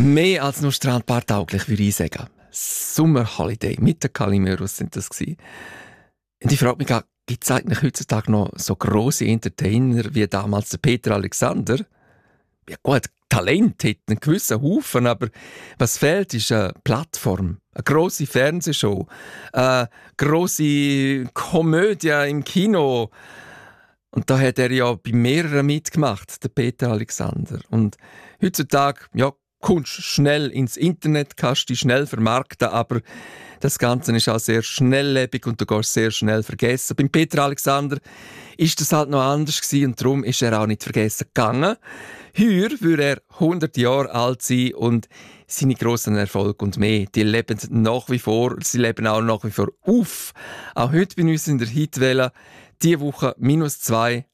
Mehr als nur strandpaartauglich, würde ich sagen. Sommerholiday mit den Calimeros sind das gewesen. Und ich frage mich, gibt es eigentlich heutzutage noch so grosse Entertainer wie damals der Peter Alexander? Ja gut, Talent hat einen gewissen Haufen, aber was fehlt, ist eine Plattform, eine grosse Fernsehshow, eine grosse Komödie im Kino. Und da hat er ja bei mehreren mitgemacht, der Peter Alexander. Und heutzutage, ja, kommst schnell ins Internet, kannst dich schnell vermarkten, aber das Ganze ist auch sehr schnelllebig und du gehst sehr schnell vergessen. Beim Peter Alexander ist das halt noch anders gewesen und darum ist er auch nicht vergessen gegangen. Heuer würde er 100 Jahre alt sein und seine grossen Erfolge und mehr, die leben nach wie vor, sie leben auch nach wie vor auf. Auch heute bei uns in der Hitwelle, diese Woche -2